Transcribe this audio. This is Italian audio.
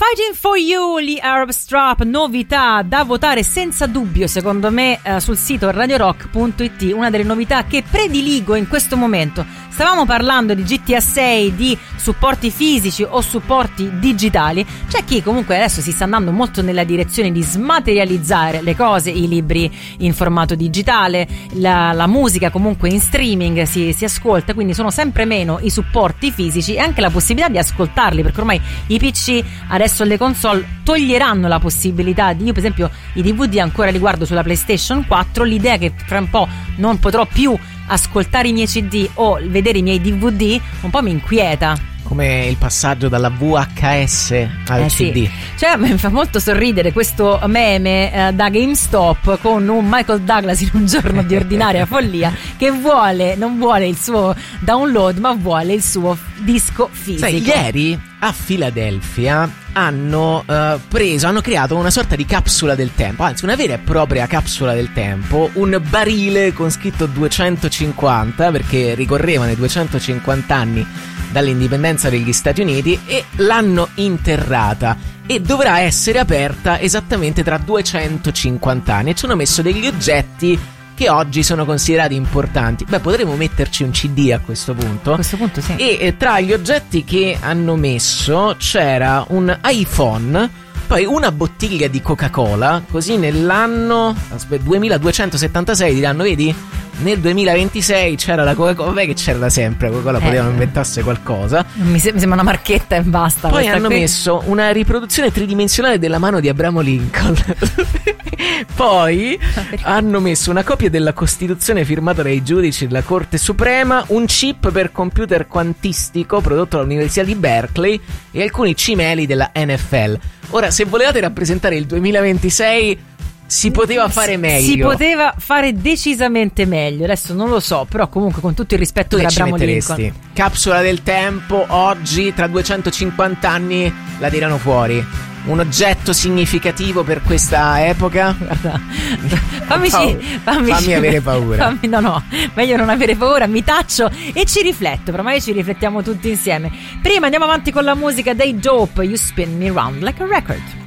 Fighting for You, gli Arab Strap, novità da votare senza dubbio secondo me sul sito radiorock.it, una delle novità che prediligo in questo momento. Stavamo parlando di GTA 6, di supporti fisici o supporti digitali. C'è chi comunque adesso si sta andando molto nella direzione di smaterializzare le cose, i libri in formato digitale, la musica comunque in streaming si ascolta, quindi sono sempre meno i supporti fisici e anche la possibilità di ascoltarli, perché ormai i PC adesso le console toglieranno la possibilità di, io per esempio i DVD ancora li guardo sulla PlayStation 4, l'idea che fra un po' non potrò più ascoltare i miei CD o vedere i miei DVD un po' mi inquieta. Come il passaggio dalla VHS al CD. Sì. Cioè mi fa molto sorridere questo meme da GameStop con un Michael Douglas in un giorno di ordinaria follia che non vuole il suo download ma vuole il suo disco fisico. Sai, ieri a Filadelfia hanno creato una sorta di capsula del tempo, anzi una vera e propria capsula del tempo, un barile con scritto 250 perché ricorrevano i 250 anni dall'indipendenza degli Stati Uniti e l'hanno interrata e dovrà essere aperta esattamente tra 250 anni e ci hanno messo degli oggetti che oggi sono considerati importanti. Beh, potremmo metterci un CD a questo punto. A questo punto sì. E tra gli oggetti che hanno messo c'era un iPhone, poi una bottiglia di Coca-Cola, così nell'anno 2276 diranno, vedi? Nel 2026 c'era la Coca-Cola, vabbè che c'era da sempre, Coca-Cola potevano inventasse qualcosa. Mi sembra una marchetta e basta. Poi hanno messo una riproduzione tridimensionale della mano di Abramo Lincoln. Poi hanno messo una copia della Costituzione firmata dai giudici della Corte Suprema, un chip per computer quantistico prodotto dall'Università di Berkeley e alcuni cimeli della NFL. Ora, se volevate rappresentare il 2026 si poteva fare meglio. Si poteva fare decisamente meglio. Adesso non lo so, però comunque con tutto il rispetto per Abramo Lincoln. Capsula del tempo, oggi tra 250 anni la tirano fuori. Un oggetto significativo per questa epoca? Guarda, fammi avere paura. No, meglio non avere paura, mi taccio e ci rifletto, però magari ci riflettiamo tutti insieme. Prima andiamo avanti con la musica dei Dope, You Spin Me Round Like a Record.